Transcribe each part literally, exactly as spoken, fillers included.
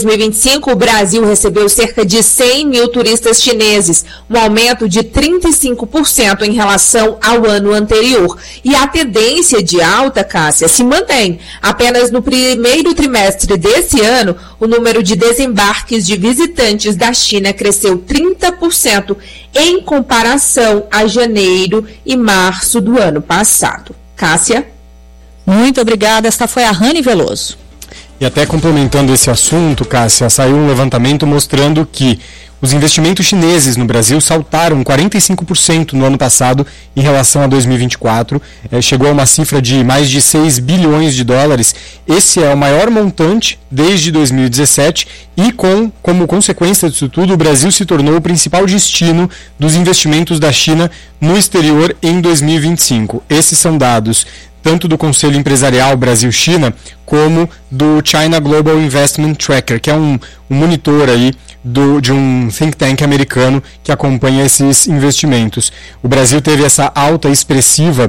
Em dois mil e vinte e cinco, o Brasil recebeu cerca de cem mil turistas chineses, um aumento de trinta e cinco por cento em relação ao ano anterior. E a tendência de alta, Cássia, se mantém. Apenas no primeiro trimestre desse ano, o número de desembarques de visitantes da China cresceu trinta por cento em comparação a janeiro e março do ano passado. Cássia? Muito obrigada. Esta foi a Rani Veloso. E até complementando esse assunto, Cássia, saiu um levantamento mostrando que os investimentos chineses no Brasil saltaram quarenta e cinco por cento no ano passado em relação a dois mil e vinte e quatro. É, chegou a uma cifra de mais de seis bilhões de dólares. Esse é o maior montante desde dois mil e dezessete e, com, como consequência disso tudo, o Brasil se tornou o principal destino dos investimentos da China no exterior em dois mil e vinte e cinco. Esses são dados tanto do Conselho Empresarial Brasil-China, como do China Global Investment Tracker, que é um, um monitor aí do, de um think tank americano que acompanha esses investimentos. O Brasil teve essa alta expressiva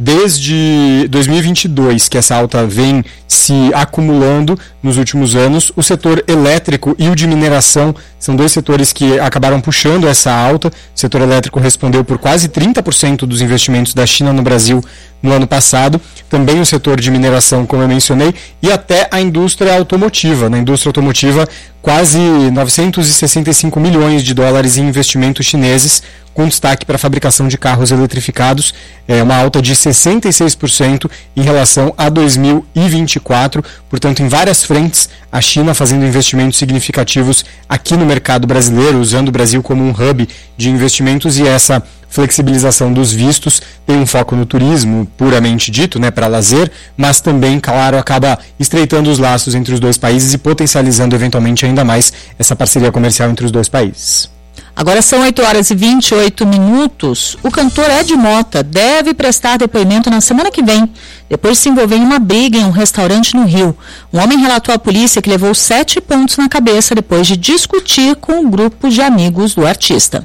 desde dois mil e vinte e dois, que essa alta vem se acumulando nos últimos anos. O setor elétrico e o de mineração são dois setores que acabaram puxando essa alta. O setor elétrico respondeu por quase trinta por cento dos investimentos da China no Brasil no ano passado. Também o setor de mineração, como eu mencionei, e até a indústria automotiva. Na indústria automotiva, quase novecentos e sessenta e cinco milhões de dólares em investimentos chineses, com destaque para a fabricação de carros eletrificados, é uma alta de sessenta e seis por cento em relação a dois mil e vinte e quatro. Portanto, em várias frentes, a China fazendo investimentos significativos aqui no mercado brasileiro, usando o Brasil como um hub de investimentos, e essa flexibilização dos vistos tem um foco no turismo, puramente dito, né, para lazer, mas também, claro, acaba estreitando os laços entre os dois países e potencializando eventualmente ainda mais essa parceria comercial entre os dois países. Agora são oito horas e vinte e oito minutos. O cantor Ed Mota deve prestar depoimento na semana que vem, depois de se envolver em uma briga em um restaurante no Rio. Um homem relatou à polícia que levou sete pontos na cabeça depois de discutir com um grupo de amigos do artista.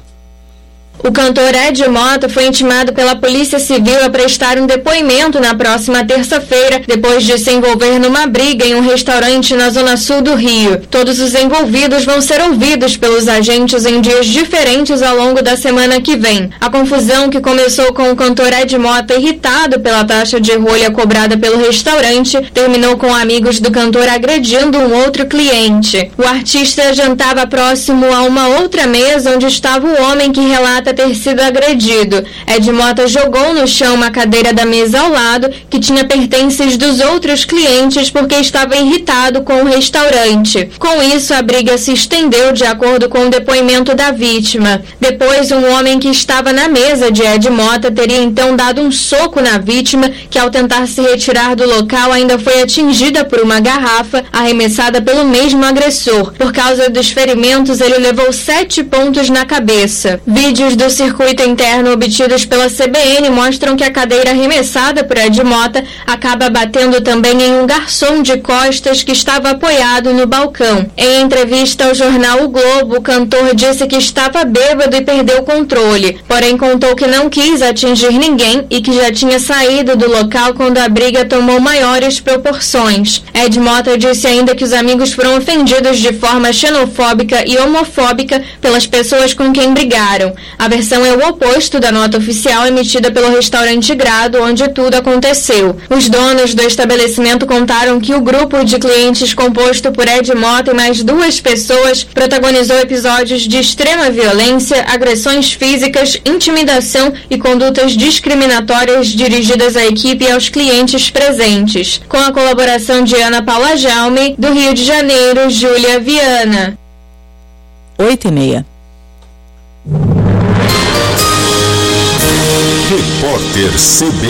O cantor Ed Mota foi intimado pela Polícia Civil a prestar um depoimento na próxima terça-feira, depois de se envolver numa briga em um restaurante na zona sul do Rio. Todos os envolvidos vão ser ouvidos pelos agentes em dias diferentes ao longo da semana que vem. A confusão, que começou com o cantor Ed Mota irritado pela taxa de rolha cobrada pelo restaurante, terminou com amigos do cantor agredindo um outro cliente. O artista jantava próximo a uma outra mesa onde estava o homem que relata ter sido agredido. Ed Mota jogou no chão uma cadeira da mesa ao lado, que tinha pertences dos outros clientes, porque estava irritado com o restaurante. Com isso, a briga se estendeu, de acordo com o depoimento da vítima. Depois, um homem que estava na mesa de Ed Mota teria então dado um soco na vítima, que ao tentar se retirar do local ainda foi atingida por uma garrafa arremessada pelo mesmo agressor. Por causa dos ferimentos, ele levou sete pontos na cabeça. Vídeos do circuito interno obtidos pela C B N mostram que a cadeira arremessada por Ed Mota acaba batendo também em um garçom de costas que estava apoiado no balcão. Em entrevista ao jornal O Globo, o cantor disse que estava bêbado e perdeu o controle, porém contou que não quis atingir ninguém e que já tinha saído do local quando a briga tomou maiores proporções. Ed Mota disse ainda que os amigos foram ofendidos de forma xenofóbica e homofóbica pelas pessoas com quem brigaram. A versão é o oposto da nota oficial emitida pelo restaurante Grado, onde tudo aconteceu. Os donos do estabelecimento contaram que o grupo de clientes composto por Ed Mota e mais duas pessoas protagonizou episódios de extrema violência, agressões físicas, intimidação e condutas discriminatórias dirigidas à equipe e aos clientes presentes. Com a colaboração de Ana Paula Jaume, do Rio de Janeiro, Júlia Viana. Oito e meia. Repórter C B